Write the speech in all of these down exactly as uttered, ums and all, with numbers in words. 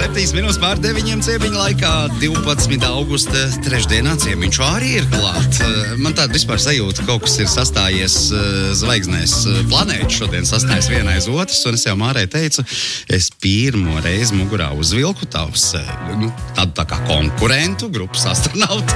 septiņas minūtes pār deviņiem ciemiņa laikā, divpadsmitā augusta trešdienā ciemiņš arī ir klāt. Man tāda vispār sajūta, kaut kas ir sastājies zvaigznēs planētas šodien sastājas vienai aiz otras, un es jau Mārai teicu, es pirmo reizi mugurā uzvilku tavs, nu, tādu tā kā konkurentu, grupas astronautu,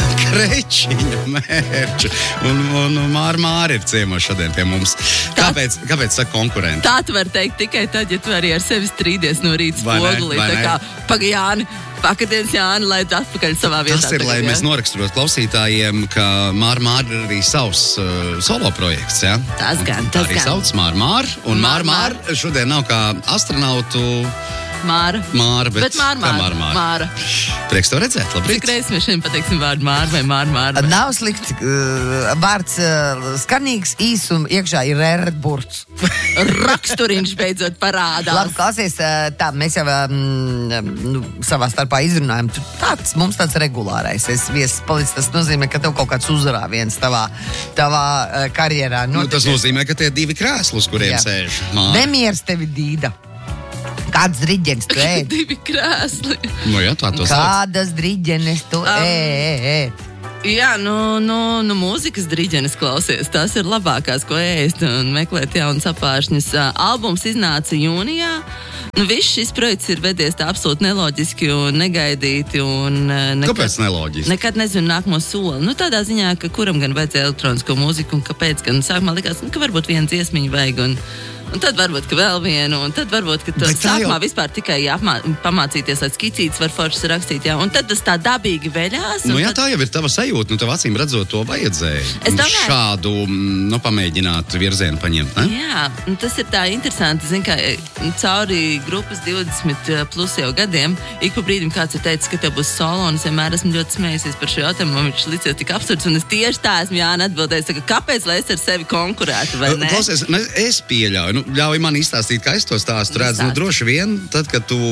Krečiņu mērķu, un, un, un Māra Māra ir ciemos šodien pie mums. Kāpēc, kāpēc saka konkurenti? Tā tu var teikt tikai tad, ja tu arī ar sevi strīdies no rīta spogulī, tā kā paga Jāni, vakardienas Jāni, lai tu atpakaļ savā vietā. Tas ir, tagad, lai jā? Mēs noraksturot klausītājiem, ka Māra Māra ir arī savs uh, solo projekts, jā? Tas gan, tas arī gan. Sauc Māra Māra, un Māra Māra šodien nav kā astronautu Māra. Māra, bet, bet Māra, Māra, Māra, Māra. Māra. Prieks tev redzēt, labrīt. Cik reizes mēs šodien pateiksim vārdu Māra vai Māra, Māra? Nav slikti. Uh, vārds uh, skanīgs, īs un iekšā ir ērtburts. Raksturiņš beidzot parādās. Labi, klausies, uh, tā, mēs jau um, nu, savā starpā izrunājam. Tu tāds, mums tāds regulārais. Es viesis palicis, tas nozīmē, ka tev kaut kāds uzrāviens tavā, tavā uh, karjerā. Nu, tas nozīmē, ka tie divi krēsli, uz kuriem jā. Sēž Māra. Nemieris tevi dīda. Kādas driģenes tu ēd? Divi krēsli. Nu jā, tā to sauc. Kādas driģenes tu Um, ēd? Jā, nu, nu, nu mūzikas driģenes klausies. Tās ir labākās, ko ēst un meklēt jaunas apāršņas. Albums iznāca jūnijā. Nu, viss šis projekts ir vedies tā absolūti neloģiski un negaidīti. Un, nekad, Kāpēc neloģiski? Nekad nezinu nākamo soli. Nu, tādā ziņā, ka kuram gan vajadzēja elektronisko mūziku un kāpēc. Gan sākumā likās, nu, ka varbūt viens dziesmiņu vajag un... Un tad varbūt, ka vēl vienu, un tad varbūt, ka tas sākumā jau... vispār tikai jāapmā, pamācīties, lai skicītes var foršas rakstīt, jā. Un tad tas tā dabīgi veļās. Nu jā, tad... tā jau ir tava sajūta, nu tev acīm redzot to vajadzēja. Es domāju... Šādu, nu, pamēģināt virzienu paņemt, ne? Jā, un tas ir tā interesanti, zin, kā cauri grupas divdesmit plus jau gadiem, ik pa brīdim kāds ir teicis, ka tev būs solo, un es vienmēr esmu ļoti smējusies par šo jautājumu, man viņš licies tik absurds, un es tieši tā esmu Jāna atbildējis, ka kāpēc, lai es ar sevi konkurētu, vai ne? Klausies, es pieļauju, nu, ļauj man izstāstīt, kā es to stāstu. Redz, nu, droši vien, tad, kad tu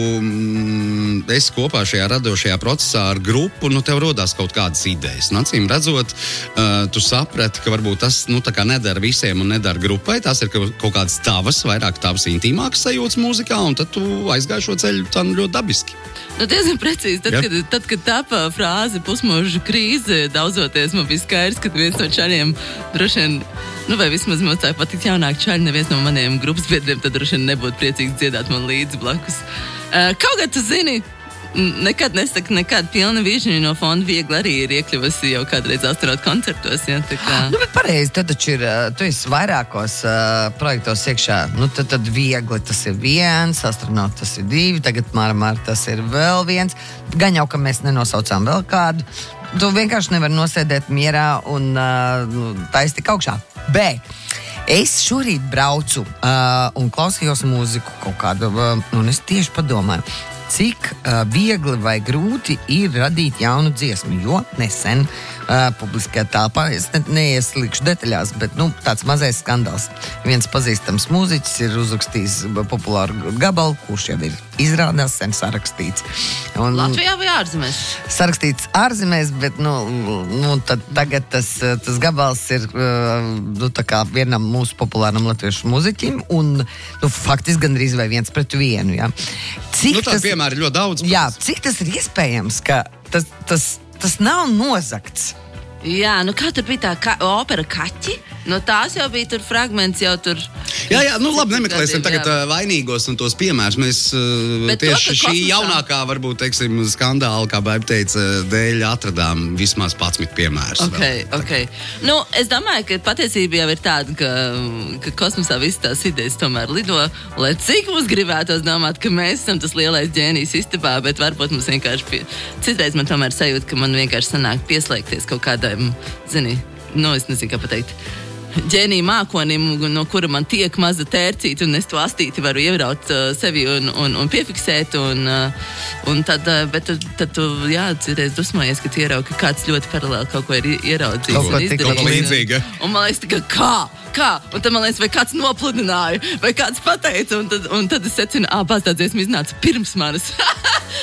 mm, esi kopā šajā radošajā procesā ar grupu, nu, tev rodās kaut kādas idejas. Nu, acīm redzot, uh, tu saprati, ka varbūt tas, nu, tā kā nedara visiem un nedara grupai, tās ir kaut kādas tavas, vairāk tavas intīmākas sajūtas mūzikā, un tad tu aizgāji šo ceļu tā ļoti dabiski. Nu, diezgan precīzi. Tad, kad, tad, kad tapa frāze pusmūža krīze, daudzoties, man bija skaidrs, ka viens no čaļiem droši vien, nu, vai vismaz mums tā patikt jaunāk čaļi, neviens no maniem grupas biedriem, tad droši vien nebūtu priecīgs dziedāt man līdzi blakus. Uh, kaut kā tu zini, nekad nesaka, nekad pilna vīžņa no fonda viegli arī ir iekļuvusi jau kādreiz astronautu koncertos, ja, tā kā... Nu, bet pareizi, tad taču ir, tu esi vairākos uh, projektos iekšā, nu, tad, tad viegli tas ir viens, astronauti tas ir divi, tagad Māra Māra tas ir vēl viens, gan jau, ka mēs nenosaucām vēl kādu, tu vienkārši nevar nosēdēt mierā un uh, taist tik augšā, bet... Es šorīt braucu uh, un klausījos mūziku kaut kādu, uh, un es tieši padomāju, cik uh, viegli vai grūti ir radīt jaunu dziesmu, jo nesen uh, publiskajā telpā, es ne, neieslīgšu detaļās, bet, nu, tāds mazais skandāls. Viens pazīstams mūziķis ir uzrakstījis populāru gabalu, kurš jau ir izrādās sen sarakstīts. Un, Latvijā vai ārzemēs? Sarakstīts ārzemēs, bet, nu, nu tad tagad tas, tas gabals ir, uh, nu, tā kā vienam mūsu populāram latviešu mūziķim, un, nu, faktiski gandrīz vai viens pret vienu, jā. Cik nu, tā tas... piemēra ļoti daudz. Jā, cik tas ir iespējams, ka tas, tas, tas nav nozagts? Jā, nu kā tur bija tā ka, opera Kaķi? No tās jau bija tur fragments, jau tur... Jā, jā, nu labi, nemeklēsim gadiem, tagad jā. vainīgos un tos piemērus. Mēs uh, tieši to, šī kosmosā... jaunākā, varbūt, teiksim, skandāla, kā Baiba teica, dēļ atradām vismaz padsmit piemērus. Ok, ok. Nu, es domāju, ka patiesība jau ir tāda, ka, ka kosmosā visas tās idejas tomēr lido, lai cik mums gribētos domāt, ka mēs esam tas lielais ģēnijs istabā, bet varbūt mums vienkārši... Pie... Citreiz man tomēr sajūta, ka man vienkārši sanāk pieslēgties kaut kādam, zini, nu, es nezinu, kā pateikt, ģēnija mākonim, no kura man tiek maza tērcīta, un es to astīti varu ievraut uh, sevi un, un, un piefiksēt, un, uh, un tad, uh, bet tad, tad tu, jā, citreiz dusmojies, ka tu ieraugi, ka kāds ļoti paralēli kaut ko ir ieraudzījis. Kaut ko tik kaut līdzīga. Un, un man liekas, ka kā? Kā? Un tad man liekas, vai kāds nopludināja, vai kāds pateica, un tad, un tad es secinu, ā, pats tā dziesma iznāca pirms manas.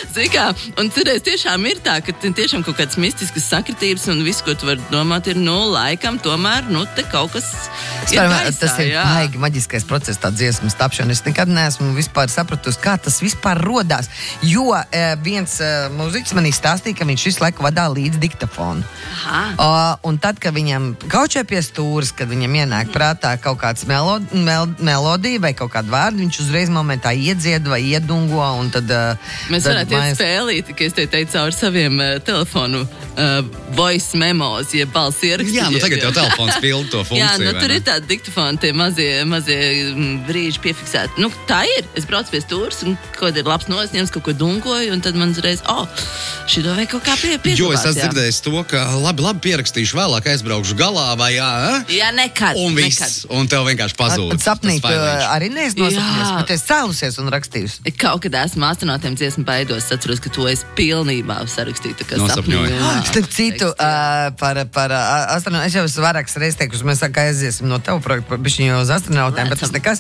Zini kā, un cerēs tiešām ir tā, ka tiešām kaut kādas mistiskas sakritības un viss, ko tu vari domāt, ir, nu, laikam, tomēr, nu, te kaut kas ir gaisā, tas ir jā. baigi maģiskais process, tā dziesmas tapšana. Es nekad neesmu vispār sapratusi, kā tas vispār rodās. Jo e, viens e, mūziķis manī stāstīja, ka viņš visu laiku vadā līdz diktafonu. O, un tad, kad viņam kaučē pie stūras, kad viņam ienāk prātā kaut kāds melo, mel, melodija vai kaut kāda vārda, viņš uzreiz momentā iedzied vai iedungo, un tad... Mēs tad varētu mēs... iet spēlīt, ka es te teicu caur saviem uh, telefonu uh, voice memos, ja balss ierakstījiem. Jā, nu tagad jau telefons pilda to funkciju. Jā, nu tur ne? ir tādi diktafoni, tie mazie, mazie brīži piefiksēti. Nu, tā ir. Es braucu pie stūras, un kaut ir labs nosņems, kaut ko dungoju, un tad man uzreiz, oh, šito vai kaut kā pie, pieglabāt. Jo es esmu dzirdējis to, ka labi, labi pierakstīšu vēlāk, aizbraukšu galā, vai jā, eh? Jā, nekad. Un viss, nekad. un tev vienkārši pazūd. Sapnī tu arī neesi nosapņojies, Jā. bet es cēlusies un rakstījusi. Kaut kad esmu astronautiem dziesmu baidos, es atceros, ka to es pilnībā sarakstīju, tā kā Nosapņoju. sapņu. Jā. Starp citu, uh, par, par uh, astronautu, es jau esmu vairākas reizes teikusi, mēs sākā aiziesim no tevu projektu par bišķiņu uz astronautiem, bet tas nekas.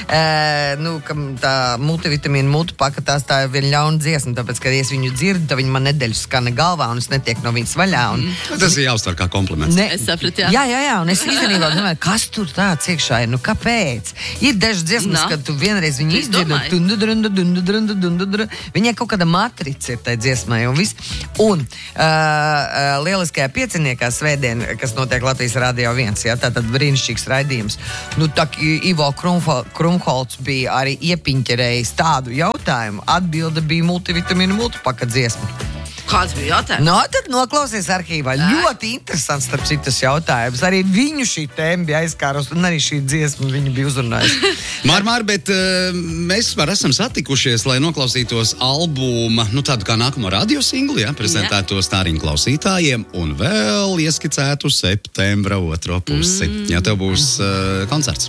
Uh, nu, kam tā multivitamīna multipaka, tās tā ir viena ļauna dziesma, tāpēc, ka ja es viņu dzirdu, tad viņi man nedēļu skana galvā un es netiek no viņas vaļā. Un, Mm. Tas ir jāuztver kā kompliments. Ne, Es sapratu, jā. jā, jā, jā, un es īstenībā domāju, kas tur tāds iekšā ir, nu kāpēc? Ir dažas dziesmas, Nā. kad tu vienreiz viņu Es izdzirdi, domāju. un dundudrundu, dundudrundu, dundudru. Viņai kaut kāda matrica ir tai dziesmai, un viss. Un uh, uh, lieliskajā pieciniekā svētdien, kas notiek Latvijas Radio viens, jā, tātad brīnišķīgs raidījums. Nu, tā Ivo Krumho- Krumholts bija arī iepiņķerējis tādu jautājumu, atbilde bija multivitamīnu multipaka dziesma. Kāds bija jautājums? No, tad noklausies arhīvā. Ļoti interesants, starp citas jautājums. Arī viņu šī tēma bija aizkārus, un arī šī dziesma viņu bija uzrunājusi. Mār, mār, bet uh, mēs vispār esam satikušies, lai noklausītos albuma, nu tādu kā nākamo radiosinglu, jā, prezentēto stāriņu klausītājiem un vēl ieskicētu septembra otro pusi. Mm. Jā, tev būs uh, koncerts.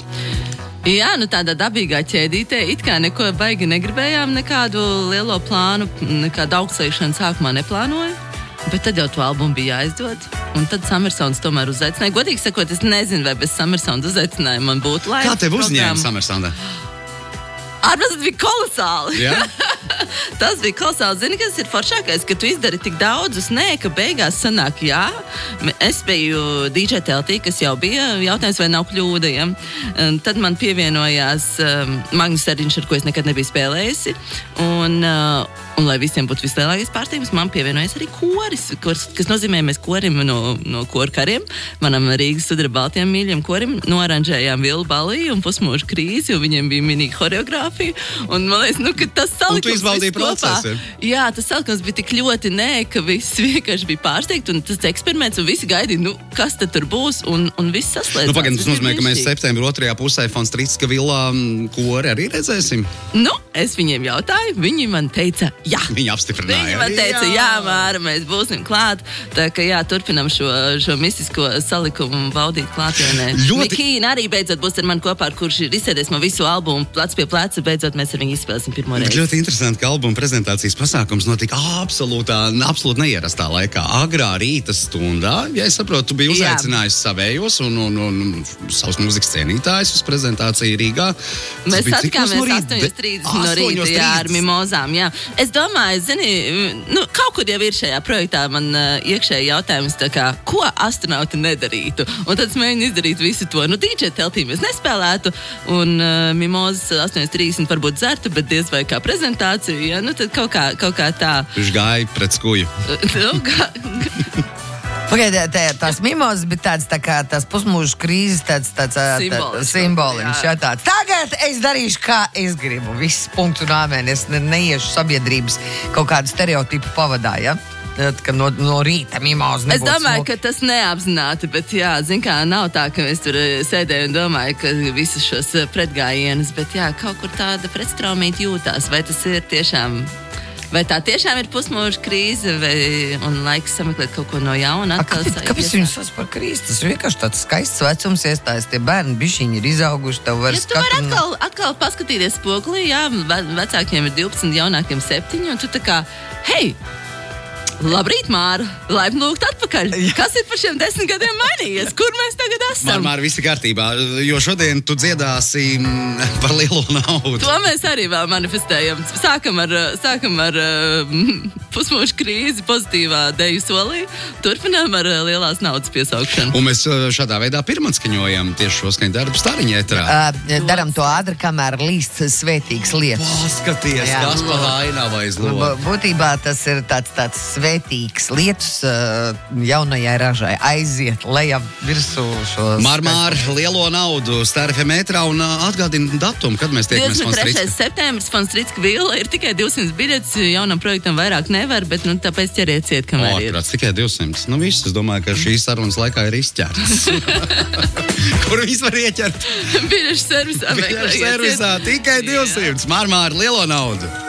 Jā, nu tādā dabīgā ķēdītē it kā neko baigi negribējām, nekādu lielo plānu, nekādu augstslēgšanu sākumā neplānoju. Bet tad jau to albumu bija jāizdod. Un tad Summersounds tomēr uzaicināja. Godīgi sakot, es nezinu, vai bez Summersounds uzaicinājuma man būtu laika. Kā tev uzņēma Summersoundā? Ārpēc tas bija kolosāli. Jā? Tas bija kolosāli. Zini, kas ir foršākais, ka tu izdari tik daudzus, nē, ka beigās sanāk, jā. Es biju D J Teltī, kas jau bija jautājums, vai nav kļūda, ja? Un tad man pievienojās um, Magnus Eriņš, ar ko es nekad nebiju spēlējusi. Un, uh, un lai visiem būtu vislielākais pārsteigums, man pievienojas arī koris, kurs, kas nozīmē, mēs korim no, no koru kariem, manam Rīgas Sudra Baltiem mīļiem korim, noaranžējām Vilu Balī un Pusmūžu krīzi, un viņiem bija minīga horeogrāfija. Un man liekas, nu, ka tas salikums... Un tu izbaudīji procesu. Jā, tas salikums bija tik ļoti nē, ka viss vienkārši bija pārsteigts, un tas eksperiments, un visi gaidīja, nu, kas tad tur būs, un, un viss saslēdzās. Nu, pagaidām, tas nozīmē, ka mēs brīnišķīgi. septembra otrajā pusē Fonstrītska vilā kori arī redzēsim. Nu, es viņiem jautāju, viņi man teica, jā. Viņi apstiprināja. Viņi man teica, jā, Māra, mēs būsim klāt. Tā ka jā, turpinam šo, šo mistisko salikumu baudīt klātienē. Ļoti- Mikīna arī beidzot būs ar mani kopā, ar kurš ir izsēdies man visu albumu plec pie pleca, beidzot mēs ar viņu izspēlēsim pirmo Bet reizi. ļoti interesanti, ka albuma prezentācijas pasākums notika absolūtā, absolūti neierastā laikā. Agrā rīta stundā, ja es saprotu, tu biji Jā. uzaicinājis savējos un, un, un, un savus mūzikas cienītājus uz prezentāciju Rīgā. Tas Mēs bija cik satikāmies no rīta? astoņos trīsdesmit no rīta, astoņos jā, ar trīsdesmit. mimozām, jā. Es domāju, zini, nu, kaut kur jau ir šajā projektā man uh, iekšēji jautājums, tā kā, ko astronauti nedarītu? Un tad es mēģinu izdarīt visu to. Nu, D J Teltī mēs nespēlētu, un uh, mimozas astoņos trīsdesmit varbūt dzertu, bet diez vai kā prezentācija, ja? Nu, tad kaut kā, kaut kā tā. Viņš gāja pret skuju. nu, kā, Pagaidiet, tā, tās mimozas bija tāds, tā kā tās pusmūžu krīzes, tāds, tāds ā, tā- Simbolisks. simboliņš, Jā. jā, tāds. Tagad es darīšu, kā es gribu. Viss punkts un āmēn. Es ne, neiešu sabiedrības kaut kādu stereotipu pavadā, ja? Tad, ka no, no rīta mimozas Es nebūtu domāju, smuki. ka tas neapzināti, bet jā, zin kā, nav tā, ka es tur eh, sēdēju un domāju, ka visus šos eh, pretgājienus, bet jā, kaut kur tāda pretstraumīta jūtās. Vai tas ir tiešām, vai tā tiešām ir pusmūža krīze, vai un laiks sameklēt kaut ko no jauna? A, atkal Kāpēc, sa- kāpēc viņus sauc par krīzi? Tas ir vienkārši tāds skaists vecums iestājas. Tie bērni bišķiņi ir izauguši. Tev var Ja tu vari skatīt. atkal, atkal paskatīties spogulī, jā, ve- vecākiem ir divpadsmit, jaunākiem septiņi, un tu tā kā, hei, Labrīt, Māra! Laipni lūgt atpakaļ! Kas ir par šiem desmit gadiem mainījies? Kur mēs tagad esam? Māra, Māra, viss ir kārtībā, jo šodien tu dziedāsi par lielo naudu. To mēs arī vēl manifestējam. Sākam ar, sākam ar pusmūžu krīzi pozitīvā deju solī, turpinām ar lielās naudas piesaukšanu. Un mēs šādā veidā pirmatskaņojam tieši šo skaņu darbu Stariņa ēterā. Uh, daram to ātri, kamēr līst svētīgs lietas. Paskaties, kas pa hainava aiz loga. Būtībā tas ir tāds, tāds svētīgs lietus uh, jaunajai ražai. Aiziet lejā virsū šo... Marmār, lielo naudu Star F M ēterā un uh, atgādina datumu, kad mēs tiekamies divdesmit trešais septembris, Fonstricka vila, ir tikai divsimt biļetes, jaunam projektam vairāk nevar, bet nu, tāpēc ķeriet ciet, kamēr ir. Ārprāts, tikai divsimt. Nu viss, es domāju, ka šīs sarunas laikā ir izķerts. Kur viss var ieķert? Biļešu servisā. Biļešu servisā tikai divsimt. Marmār, lielo naudu.